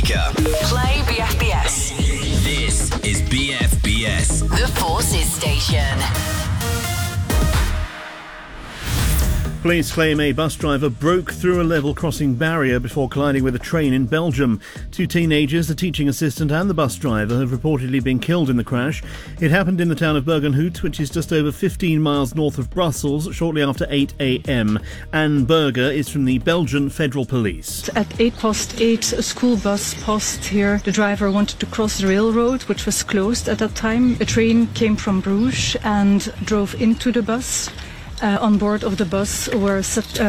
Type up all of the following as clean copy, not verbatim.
speaker. Play BFBS. This is BFBS. The Forces Station. Police claim a bus driver broke through a level crossing barrier before colliding with a train in Belgium. 2 teenagers, the teaching assistant and the bus driver, have reportedly been killed in the crash. It happened in the town of Bergenhout, which is just over 15 miles north of Brussels, shortly after 8 a.m. Anne Berger is from the Belgian Federal Police. At 8:08, a school bus passed here. The driver wanted to cross the railroad, which was closed at that time. A train came from Bruges and drove into the bus. On board of the bus were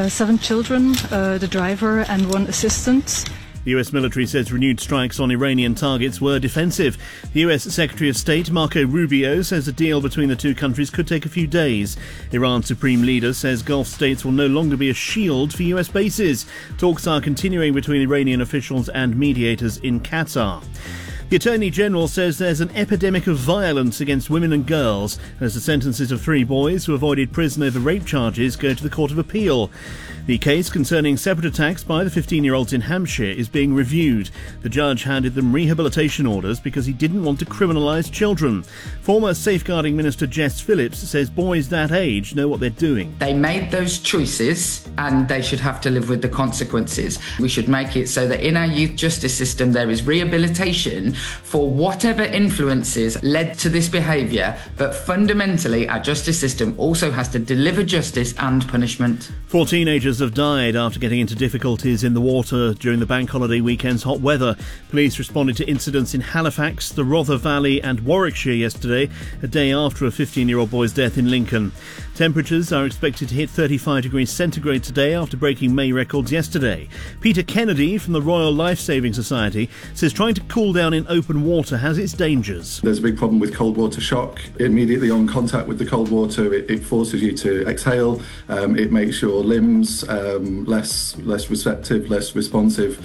7 children, the driver and 1 assistant. The US military says renewed strikes on Iranian targets were defensive. The US Secretary of State Marco Rubio says a deal between the two countries could take a few days. Iran's supreme leader says Gulf states will no longer be a shield for US bases. Talks are continuing between Iranian officials and mediators in Qatar. The Attorney General says there's an epidemic of violence against women and girls as the sentences of 3 boys who avoided prison over rape charges go to the Court of Appeal. The case concerning separate attacks by the 15-year-olds in Hampshire is being reviewed. The judge handed them rehabilitation orders because he didn't want to criminalise children. Former Safeguarding Minister Jess Phillips says boys that age know what they're doing. They made those choices and they should have to live with the consequences. We should make it so that in our youth justice system there is rehabilitation for whatever influences led to this behaviour, but fundamentally our justice system also has to deliver justice and punishment. 4 teenagers have died after getting into difficulties in the water during the bank holiday weekend's hot weather. Police responded to incidents in Halifax, the Rother Valley and Warwickshire yesterday, a day after a 15-year-old boy's death in Lincoln. Temperatures are expected to hit 35 degrees centigrade today after breaking May records yesterday. Peter Kennedy from the Royal Life Saving Society says trying to cool down in open water has its dangers. There's a big problem with cold water shock. Immediately on contact with the cold water, it forces you to exhale. It makes your limbs less receptive, less responsive,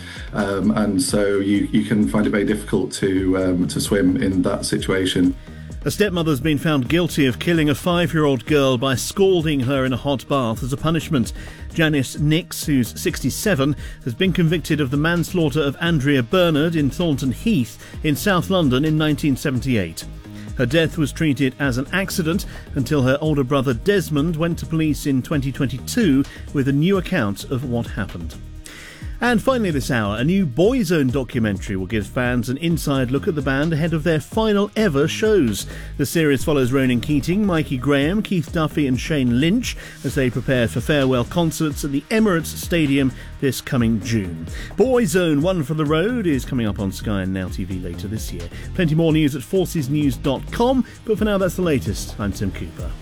and so you can find it very difficult to swim in that situation. A stepmother's been found guilty of killing a 5-year-old girl by scalding her in a hot bath as a punishment. Janice Nix, who's 67, has been convicted of the manslaughter of Andrea Bernard in Thornton Heath in South London in 1978. Her death was treated as an accident until her older brother Desmond went to police in 2022 with a new account of what happened. And finally this hour, a new Boyzone documentary will give fans an inside look at the band ahead of their final ever shows. The series follows Ronan Keating, Mikey Graham, Keith Duffy and Shane Lynch as they prepare for farewell concerts at the Emirates Stadium this coming June. Boyzone One for the Road is coming up on Sky and Now TV later this year. Plenty more news at forcesnews.com, but for now that's the latest. I'm Tim Cooper.